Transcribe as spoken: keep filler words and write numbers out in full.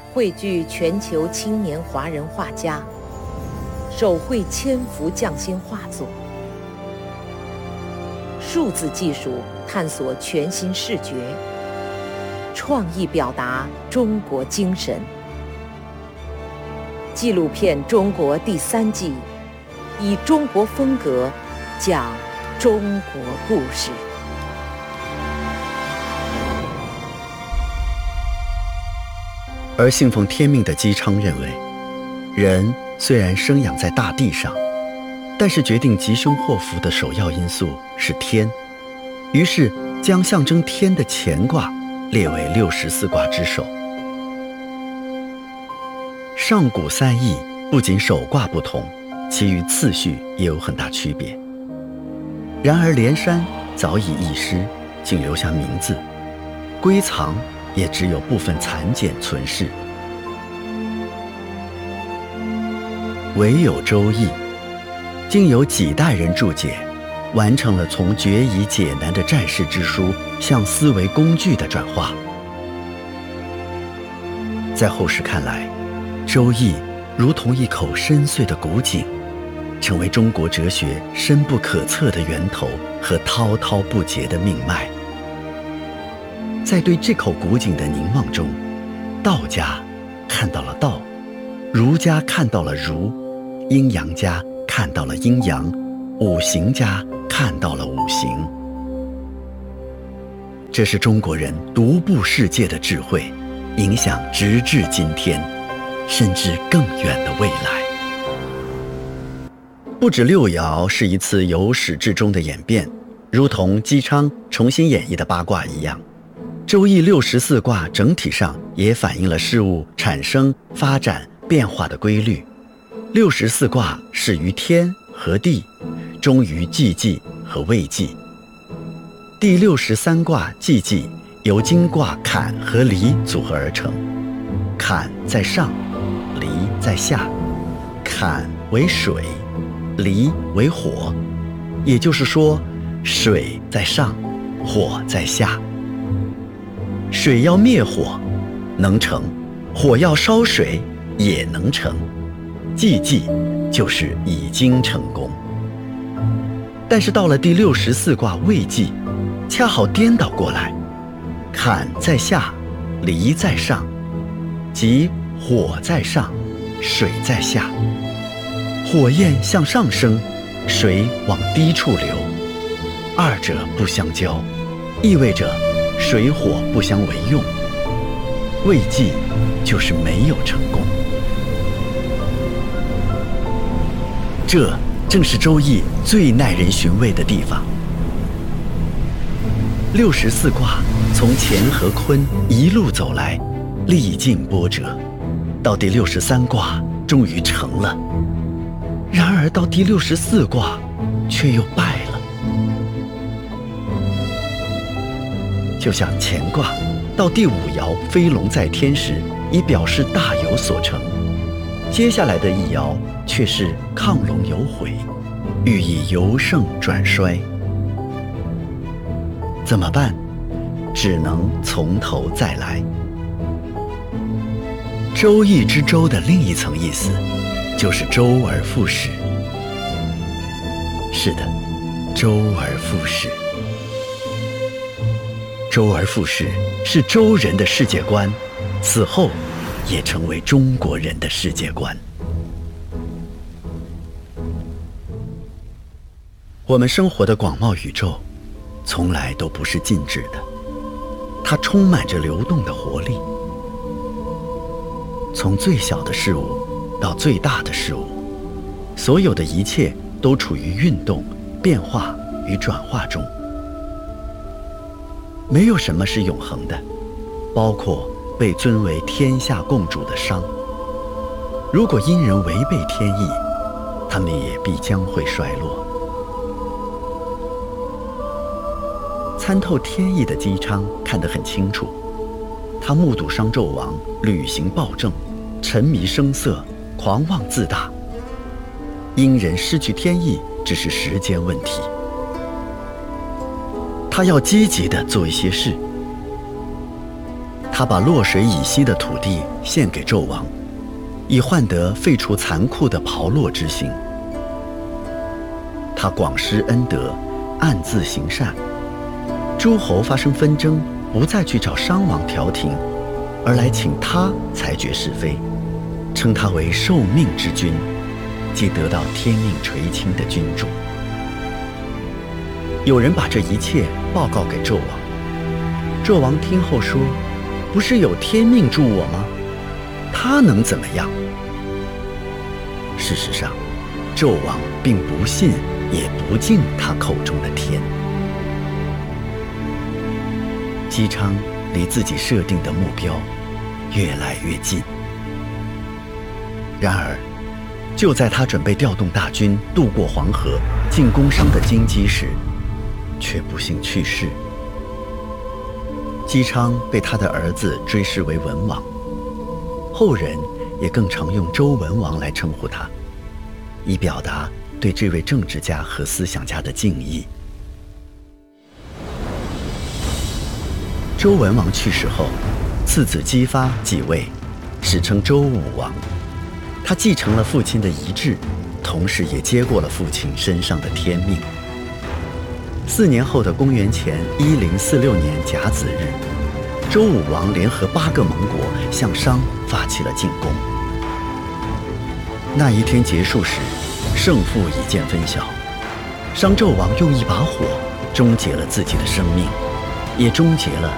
汇聚全球青年华人画家，手绘千幅匠心画作。数字技术探索全新视觉，创意表达中国精神。纪录片《中国》第三季，以中国风格讲中国故事。 而信奉天命的姬昌认为，人虽然生养在大地上，但是决定吉凶祸福的首要因素是天，于是将象征天的乾卦列为六十四卦之首。上古三易不仅首卦不同，其余次序也有很大区别。然而连山早已易失，仅留下名字，归藏也只有部分残简存世。唯有周易，经有几代人注解，完成了从决疑解难的战士之书向思维工具的转化。在后世看来，周易如同一口深邃的古井，成为中国哲学深不可测的源头和滔滔不竭的命脉。在对这口古井的凝望中，道家看到了道，儒家看到了儒，阴阳家看到了阴阳，五行家看到了五行。这是中国人独步世界的智慧，影响直至今天，甚至更远的未来。不止六爻是一次由始至终的演变，如同姬昌重新演绎的八卦一样，周易六十四卦整体上也反映了事物产生、发展、变化的规律。六十四卦始于天和地，终于既济和未济。第六十三卦既济由金卦坎和离组合而成，坎在上，离在下，坎为水，离为火，也就是说，水在上，火在下。水要灭火，能成；火要烧水，也能成。既济就是已经成功。但是到了第六十四卦未济，恰好颠倒过来，坎在下，离在上，即火在上，水在下。火焰向上升，水往低处流，二者不相交，意味着水火不相为用。未济就是没有成功。这正是周易最耐人寻味的地方。六十四卦从乾和坤一路走来，历尽波折，到第六十三卦终于成了。然而到第六十四卦却又败了。就像乾卦到第五爻飞龙在天时，以表示大有所成，接下来的一爻却是亢龙有悔，寓意由盛转衰。怎么办？只能从头再来。周易之周的另一层意思，就是周而复始。是的，周而复始。周而复始是周人的世界观，此后也成为中国人的世界观。我们生活的广袤宇宙从来都不是静止的，它充满着流动的活力。从最小的事物到最大的事物，所有的一切都处于运动、变化与转化中。没有什么是永恒的，包括被尊为天下共主的商。如果因人违背天意，他们也必将会衰落。参透天意的姬昌看得很清楚，他目睹商纣王履行暴政，沉迷声色，狂妄自大。因人失去天意只是时间问题。他要积极地做一些事。他他把洛水以西的土地献给纣王，以换得废除残酷的刨落之刑。他广施恩德，暗自行善。诸侯发生纷争，不再去找商王调停，而来请他裁决是非，称他为受命之君，即得到天命垂青的君主。有人把这一切报告给纣王，纣王听后说：“不是有天命助我吗？他能怎么样？”事实上，纣王并不信也不敬他口中的天。姬昌离自己设定的目标越来越近。然而，就在他准备调动大军渡过黄河，进攻商的京畿时，却不幸去世。姬昌被他的儿子追谥为文王，后人也更常用周文王来称呼他，以表达对这位政治家和思想家的敬意。周文王去世后，次子姬发继位，史称周武王。他继承了父亲的遗志，同时也接过了父亲身上的天命。四年后的公元前一零四六年甲子日，周武王联合八个盟国向商发起了进攻。那一天结束时，胜负已见分晓。商纣王用一把火终结了自己的生命，也终结了